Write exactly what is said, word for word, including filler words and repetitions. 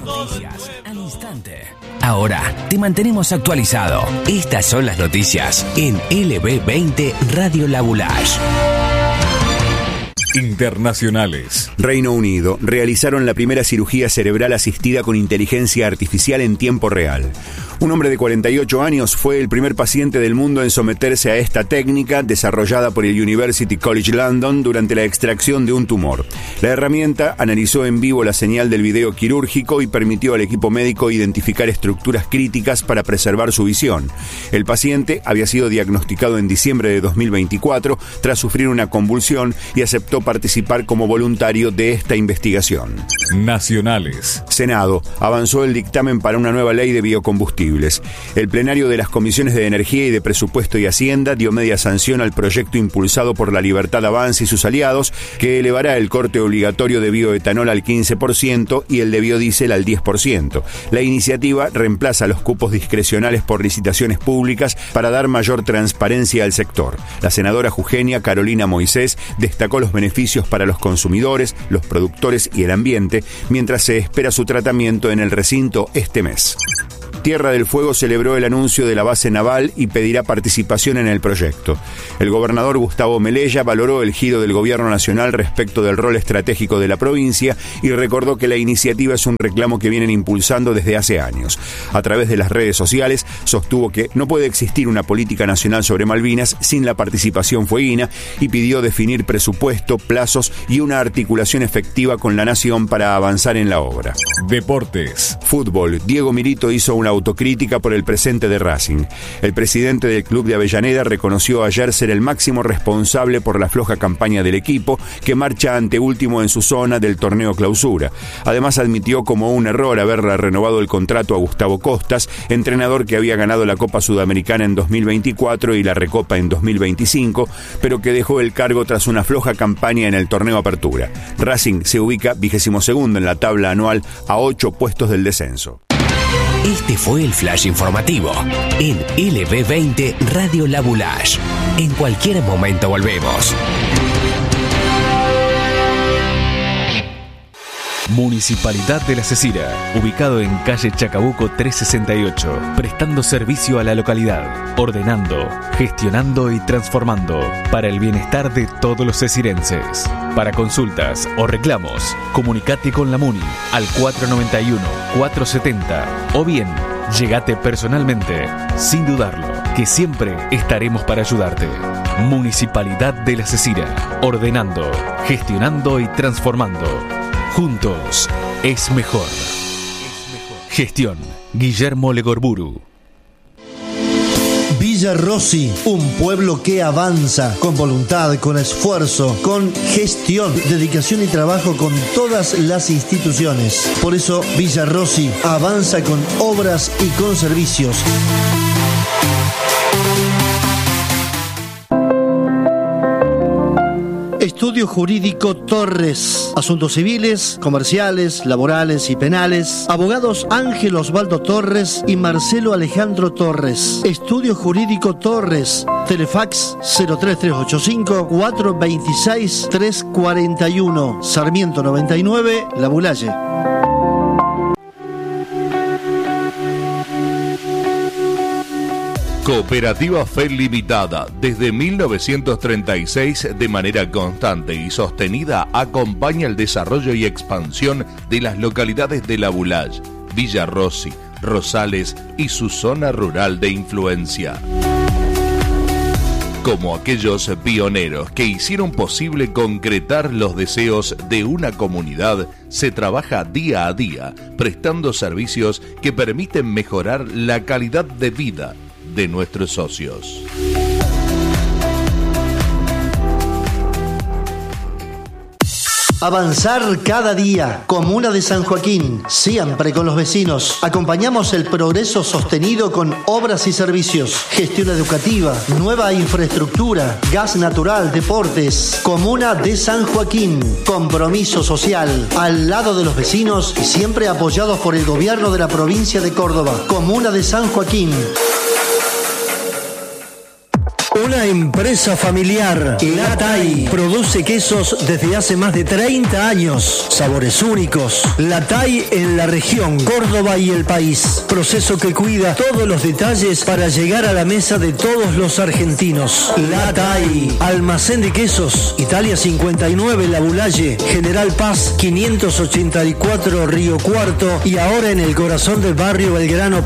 Noticias al instante. Ahora te mantenemos actualizado. Estas son las noticias en L B veinte Radio La Boulage. Internacionales. Reino Unido. Realizaron la primera cirugía cerebral asistida con inteligencia artificial en tiempo real. Un hombre de cuarenta y ocho años fue el primer paciente del mundo en someterse a esta técnica desarrollada por el University College London durante la extracción de un tumor. La herramienta analizó en vivo la señal del video quirúrgico y permitió al equipo médico identificar estructuras críticas para preservar su visión. El paciente había sido diagnosticado en diciembre de dos mil veinticuatro tras sufrir una convulsión y aceptó participar como voluntario de esta investigación. Nacionales. Senado. Avanzó el dictamen para una nueva ley de biocombustibles. El plenario de las comisiones de Energía y de Presupuesto y Hacienda dio media sanción al proyecto impulsado por La Libertad Avanza y sus aliados, que elevará el corte obligatorio de bioetanol al quince por ciento y el de biodiesel al diez por ciento. La iniciativa reemplaza los cupos discrecionales por licitaciones públicas para dar mayor transparencia al sector. La senadora jujeña Carolina Moisés destacó los beneficios para los consumidores, los productores y el ambiente, mientras se espera su tratamiento en el recinto este mes. Tierra del Fuego celebró el anuncio de la base naval y pedirá participación en el proyecto. El gobernador Gustavo Melella valoró el giro del gobierno nacional respecto del rol estratégico de la provincia y recordó que la iniciativa es un reclamo que vienen impulsando desde hace años. A través de las redes sociales sostuvo que no puede existir una política nacional sobre Malvinas sin la participación fueguina y pidió definir presupuesto, plazos y una articulación efectiva con la nación para avanzar en la obra. Deportes. Fútbol. Diego Milito hizo una autocrítica por el presente de Racing. El presidente del club de Avellaneda reconoció ayer ser el máximo responsable por la floja campaña del equipo, que marcha anteúltimo en su zona del torneo clausura. Además admitió como un error haber renovado el contrato a Gustavo Costas, entrenador que había ganado la Copa Sudamericana en dos mil veinticuatro y la Recopa en dos mil veinticinco, pero que dejó el cargo tras una floja campaña en el torneo Apertura. Racing se ubica vigésimo segundo en la tabla anual a ocho puestos del descenso. Este fue el flash informativo en L B veinte Radio La Boulage. En cualquier momento volvemos. Municipalidad de La Cecira, ubicado en calle Chacabuco trescientos sesenta y ocho, prestando servicio a la localidad, ordenando, gestionando y transformando para el bienestar de todos los cecirenses. Para consultas o reclamos, comunicate con la Muni al cuatro nueve uno, cuatro siete cero o bien, llegate personalmente, sin dudarlo, que siempre estaremos para ayudarte. Municipalidad de La Cecira, ordenando, gestionando y transformando. Juntos es mejor. Gestión Guillermo Legorburu. Villa Rossi, un pueblo que avanza con voluntad, con esfuerzo, con gestión, dedicación y trabajo con todas las instituciones. Por eso Villa Rossi avanza con obras y con servicios. Estudio Jurídico Torres. Asuntos civiles, comerciales, laborales y penales. Abogados Ángel Osvaldo Torres y Marcelo Alejandro Torres. Estudio Jurídico Torres. Telefax cero tres tres ocho cinco, cuatro dos seis, tres cuatro uno. Sarmiento noventa y nueve, La Boulaye. Cooperativa Fe Limitada, desde mil novecientos treinta y seis, de manera constante y sostenida, acompaña el desarrollo y expansión de las localidades de La Boulaye, Villa Rossi, Rosales y su zona rural de influencia. Como aquellos pioneros que hicieron posible concretar los deseos de una comunidad, se trabaja día a día, prestando servicios que permiten mejorar la calidad de vida de nuestros socios. Avanzar cada día. Comuna de San Joaquín, siempre con los vecinos. Acompañamos el progreso sostenido con obras y servicios, gestión educativa, nueva infraestructura, gas natural, deportes. Comuna de San Joaquín, compromiso social, al lado de los vecinos y siempre apoyados por el gobierno de la provincia de Córdoba. Comuna de San Joaquín. Una empresa familiar, La Tai, produce quesos desde hace más de treinta años. Sabores únicos. La Tai en la región, Córdoba y el país. Proceso que cuida todos los detalles para llegar a la mesa de todos los argentinos. La Tai, almacén de quesos, Italia cincuenta y nueve, La Bulalle, General Paz quinientos ochenta y cuatro, Río Cuarto, y ahora en el corazón del barrio Belgrano